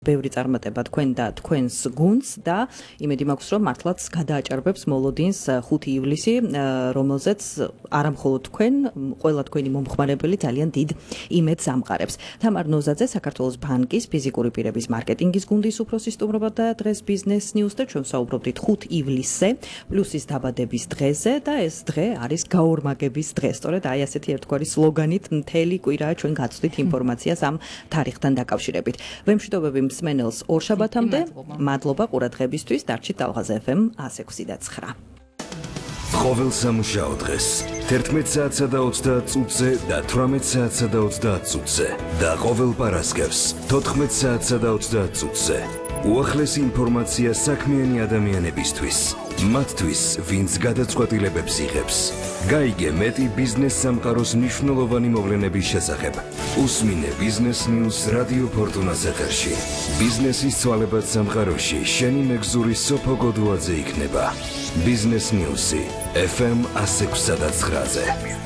ბევრი წარმატება თქვენ და თქვენს გუნდს და იმედი მაქვს რომ მართლაც გადააჭარბებს მოლოდინს 5 ივლისი რომელზეც არამხოლოდ თქვენ ყველა თქვენი მომხმარებელი ძალიან დიდ იმედს ამყარებს. თამარ ნოზაძე საქართველოს ბანკის ფიზიკური პირების მარკეტინგის გუნდის უფროსი სტუმრობა და დღეს ბიზნეს ნიუს და ჩვენ საუბრობდით 5 ივლისზე პლუსის დაბადების დღეზე და ეს დღე არის გაორმაგების დღე. სწორედ აი ასეთი ერთგვარი სლოგანით მთელი კვირა ჩვენ გაცვლით ინფორმაციას ამ თარიღთან დაკავშირებით. ვემშვიდობები მსმენელს ორშაბათამდე, მადლობა ყურადღებისთვის, დარჩით ალღაზ FM 106.9. ყოველ სამუშაო დღეს 11 საათსა და 30 წუთზე და 18 საათსა და 30 წუთზე და ყოველ პარასკევს 14 საათსა და 30 წუთზე უახლესი ინფორმაცია საქმიანი ადამიანებისთვის, მათთვის, ვინც გადაწყვეტილებებს იღებს. გაიგე მეტი ბიზნეს სამყაროს მნიშვნელოვანი მოვლენების შესახებ. უსმინე ბიზნეს ნიუს რადიო ფორტუნას ეთერში. ბიზნესის ცვალებად სამყაროში შენი მეგზური სოფო გოდუაძე იქნება. ბიზნეს ნიუსი FM 106.9-ზე.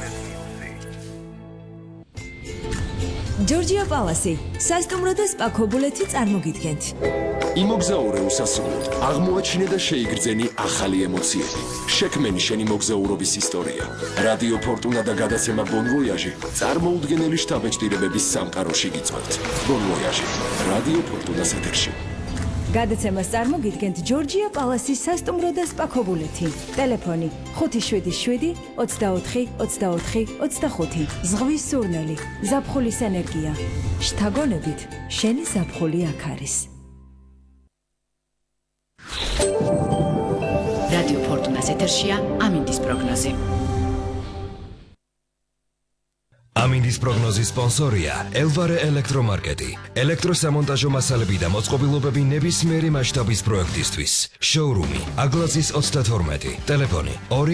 ჯორჯია პალასი, სასტუმრო და სპა ქობულეთი წარმოგიდგენთ. იმოგზაურე უსასრულოდ, აღმოაჩინე და შეიგრძენი ახალი ემოციები. შექმენი შენი მოგზაურობის ისტორია. რადიო ფორტუნა და გადაცემა Bon Voyage წარმოუდგენელი შთაბეჭდილებების სამყაროში გიწვევთ. Bon Voyage, რადიო ფორტუნას ეთერში. გადაცემას წარმოგიდგენთ ჯორჯია პალასის სასტუმრო და სპა ქობულეთი. ტელეფონი 577 24 24 25. ზღვის სურნელი, ზაფხულის ენერგია. შთაგონებით, შენი ზაფხული აქ არის. რადიო ფორტუნას ეთერშია ამინდის პროგნოზი. ამინდის პროგნოზის სპონსორია ელვარე ელექტრომარკეტი. ელექტროსამონტაჟო მასალები და მოწყობილობები ნებისმიერი მასშტაბის პროექტისთვის. შოურუმი აგლაზის 32, ტელეფონი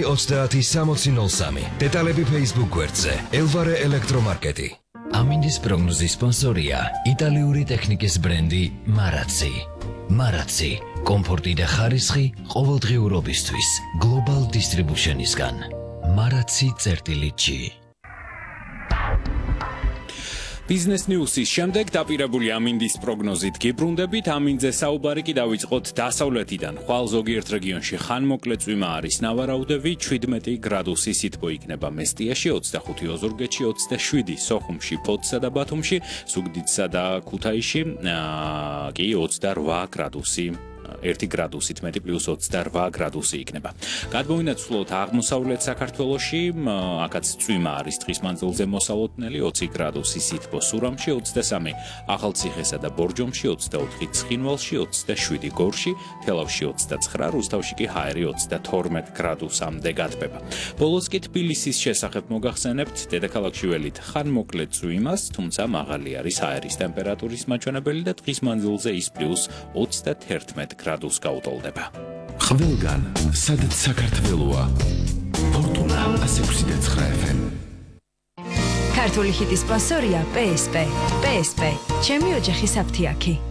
230 დეტალები Facebook გვერდზე ელვარე ელექტრომარკეტი. ამინდის პროგნოზის სპონსორია იტალიური ტექნიკის ბრენდი მარაცი. მარაცი, კომფორტი და ხარისხი ყოველდღიურობისთვის გლობალ დისტრიბუშენისგან. maracsi.g. ბიზნეს ნიუსის შემდეგ დაპირებული ამინდის პროგნოზით გიბრუნდებით. ამინძე საუბარი კი დავიწყოთ დასავლეთიდან. ხვალ ზოგიერთ რეგიონში ხანმოკლე წვიმა არის. ნავარაუდები 17 გრადუსი სითბო იქნება მესტიაში, 25 ოზურგეთში, 27 სოხუმში, ფოთსა და ბათუმში, ზუგდიდსა და ქუთაისში კი 28 გრადუსი. 1 გრადუსით მეტი პლუს 28 გრადუსი იქნება. გადმოვინაცვლოთ აღმოსავლეთ საქართველოში, აქაც წვიმა არის დღის მანძილზე მოსალოდნელი, 20 გრადუსი სითბო სურამში, 23 ახალციხესა და ბორჯომში, 24 ცხინვალში, 27 გორში, თელავში 29, რუსთავში კი ჰაერი 32 გრადუსამდე გათბება. ბოლოს კი თბილისის შესახებ მოგახსენებთ, დედაქალაქში ველით ხანმოკლე წვიმას, თუმცა მაღალი არის ჰაერის ტემპერატურის მაჩვენებელი და დღის მანძილზე ის პლუს 31 გრადუს გაუტოლდება. ყველგან, სადაც საქართველოა. ფორტუნა 106.9 FM. ქართული ჰიტის სპონსორია PSP. PSP, ჩემი ოჯახის აფთიაქი.